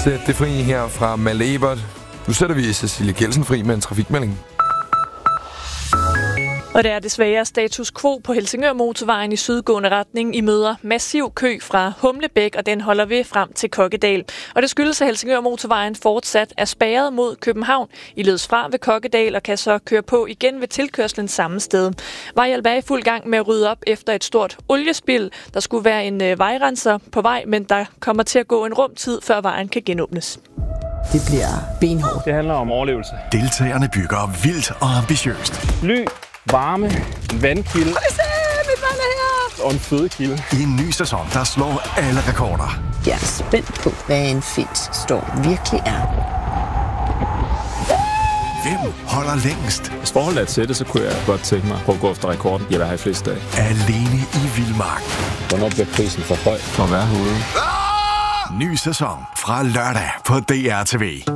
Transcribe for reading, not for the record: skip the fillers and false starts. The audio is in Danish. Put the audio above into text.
Sæt det fri her fra Malte Ebert. Nu sætter vi Cecilie Kjeldsen fri med en trafikmelding. Og det er desværre status quo på Helsingør Motorvejen i sydgående retning. I møder massiv kø fra Humlebæk, og den holder ved frem til Kokkedal. Og det skyldes, at Helsingør Motorvejen fortsat er spærret mod København. I ledes fra ved Kokkedal og kan så køre på igen ved tilkørslen samme sted. Vejhjælp er i fuld gang med at rydde op efter et stort oliespild. Der skulle være en vejrenser på vej, men der kommer til at gå en rumtid, før vejen kan genåbnes. Det bliver benhårdt. Det handler om overlevelse. Deltagerne bygger vildt og ambitiøst. Ly, varme, en vandkilde. Mit vand er her! Og en fødekilde. I en ny sæson, der slår alle rekorder. Jeg er spændt på, hvad en Fit-storm virkelig er. Hvem holder længst? Hvis forholdet er til det, så kunne jeg godt tænke mig at gå efter rekorden. Jeg vil have flest dage. Alene i vildmark. Hvornår bliver prisen for høj for at være herude? Ny sæson fra lørdag på DRTV.